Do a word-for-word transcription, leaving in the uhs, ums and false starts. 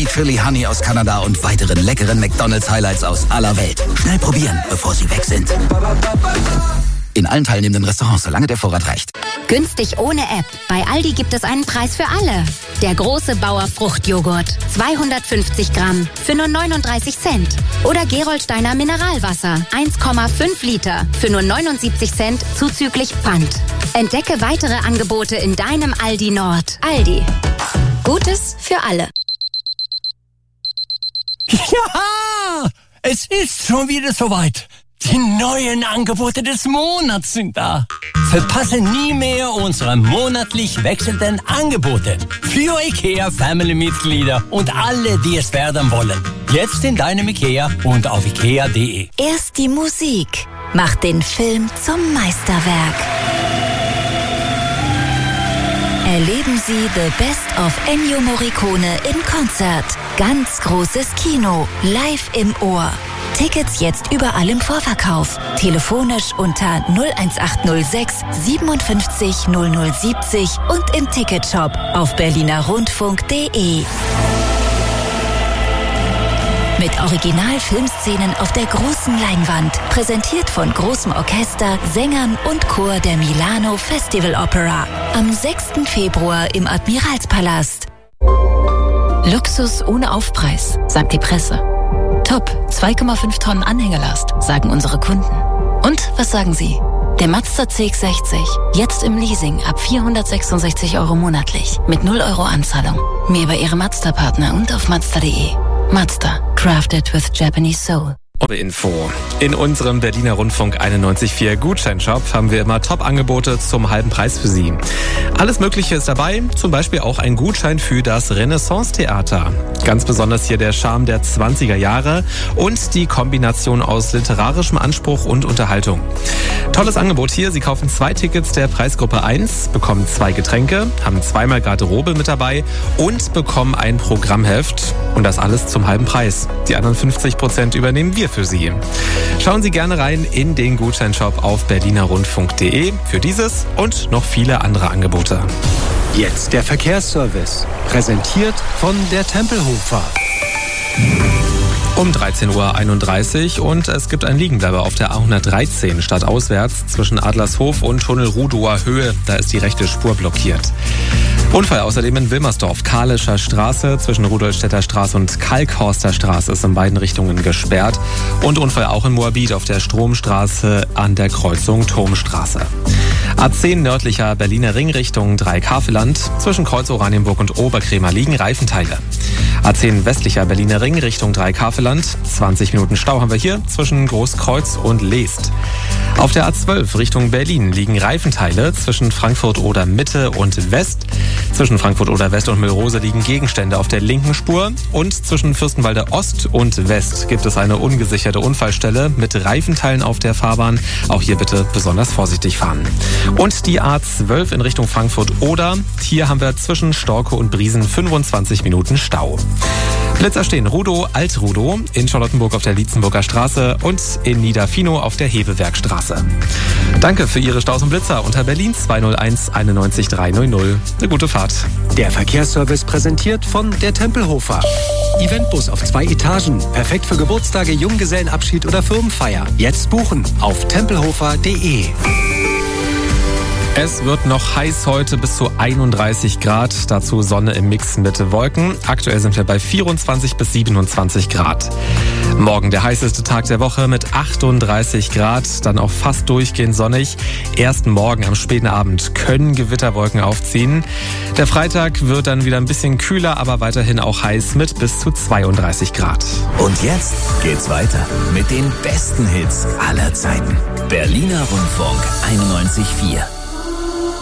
Sweet Chili Honey aus Kanada und weiteren leckeren McDonald's-Highlights aus aller Welt. Schnell probieren, bevor sie weg sind. In allen teilnehmenden Restaurants, solange der Vorrat reicht. Günstig ohne App. Bei Aldi gibt es einen Preis für alle. Der große Bauer Fruchtjoghurt. zweihundertfünfzig Gramm für nur neununddreißig Cent. Oder Gerolsteiner Mineralwasser. eins Komma fünf Liter für nur neunundsiebzig Cent zuzüglich Pfand. Entdecke weitere Angebote in deinem Aldi Nord. Aldi. Gutes für alle. Ja, es ist schon wieder soweit. Die neuen Angebote des Monats sind da. Verpasse nie mehr unsere monatlich wechselnden Angebote. Für IKEA Family-Mitglieder und alle, die es werden wollen. Jetzt in deinem IKEA und auf ikea punkt de. Erst die Musik macht den Film zum Meisterwerk. Erleben Sie The Best of Ennio Morricone in Konzert. Ganz großes Kino, live im Ohr. Tickets jetzt überall im Vorverkauf. Telefonisch unter null eins acht null sechs siebenundfünfzig null null siebzig und im Ticketshop auf berliner rundfunk punkt de. Mit Original-Filmszenen auf der großen Leinwand. Präsentiert von großem Orchester, Sängern und Chor der Milano Festival Opera. Am sechsten Februar im Admiralspalast. Luxus ohne Aufpreis, sagt die Presse. Top, zwei Komma fünf Tonnen Anhängelast, sagen unsere Kunden. Und was sagen Sie? Der Mazda C X sechzig, jetzt im Leasing ab vierhundertsechsundsechzig Euro monatlich, mit null Euro Anzahlung. Mehr über Ihre Mazda-Partner und auf mazda punkt de. Mazda, crafted with Japanese soul. Info. In unserem Berliner Rundfunk einundneunzig Komma vier Gutscheinshop haben wir immer Top-Angebote zum halben Preis für Sie. Alles Mögliche ist dabei, zum Beispiel auch ein Gutschein für das Renaissance-Theater. Ganz besonders hier der Charme der zwanziger Jahre und die Kombination aus literarischem Anspruch und Unterhaltung. Tolles Angebot hier, Sie kaufen zwei Tickets der Preisgruppe eins, bekommen zwei Getränke, haben zweimal Garderobe mit dabei und bekommen ein Programmheft. Und das alles zum halben Preis. Die anderen fünfzig Prozent übernehmen wir für Sie. Schauen Sie gerne rein in den Gutscheinshop auf berliner rundfunk punkt de für dieses und noch viele andere Angebote. Jetzt der Verkehrsservice. Präsentiert von der Tempelhofer. Um dreizehn Uhr einunddreißig und es gibt ein Liegenbleiber auf der A hundertdreizehn stadtauswärts zwischen Adlershof und Tunnel Rudower Höhe. Da ist die rechte Spur blockiert. Unfall außerdem in Wilmersdorf, Kalischer Straße zwischen Rudolstädter Straße und Kalkhorster Straße ist in beiden Richtungen gesperrt. Und Unfall auch in Moabit auf der Stromstraße an der Kreuzung Turmstraße. A zehn nördlicher Berliner Ring Richtung Dreieck-Havelland. Zwischen Kreuz Oranienburg und Oberkrämer liegen Reifenteile. A zehn westlicher Berliner Ring Richtung Dreieck-Havelland. zwanzig Minuten Stau haben wir hier zwischen Großkreuz und Leest. Auf der A zwölf Richtung Berlin liegen Reifenteile zwischen Frankfurt oder Mitte und West. Zwischen Frankfurt oder West und Müllrose liegen Gegenstände auf der linken Spur. Und zwischen Fürstenwalde Ost und West gibt es eine ungesicherte Unfallstelle mit Reifenteilen auf der Fahrbahn. Auch hier bitte besonders vorsichtig fahren. Und die A zwölf in Richtung Frankfurt oder. Hier haben wir zwischen Storke und Briesen fünfundzwanzig Minuten Stau. Blitzer stehen Rudow, Alt-Rudow, in Charlottenburg auf der Lietzenburger Straße und in Niederfino auf der Hebewerkstraße. Danke für Ihre Staus und Blitzer unter Berlin zwei null eins einundneunzig drei null null. Eine gute Fahrt. Der Verkehrsservice präsentiert von der Tempelhofer. Eventbus auf zwei Etagen. Perfekt für Geburtstage, Junggesellenabschied oder Firmenfeier. Jetzt buchen auf tempelhofer punkt de. Es wird noch heiß heute bis zu einunddreißig Grad, dazu Sonne im Mix mit Wolken. Aktuell sind wir bei vierundzwanzig bis siebenundzwanzig Grad. Morgen der heißeste Tag der Woche mit achtunddreißig Grad, dann auch fast durchgehend sonnig. Erst morgen am späten Abend können Gewitterwolken aufziehen. Der Freitag wird dann wieder ein bisschen kühler, aber weiterhin auch heiß mit bis zu zweiunddreißig Grad. Und jetzt geht's weiter mit den besten Hits aller Zeiten. Berliner Rundfunk einundneunzig Komma vier.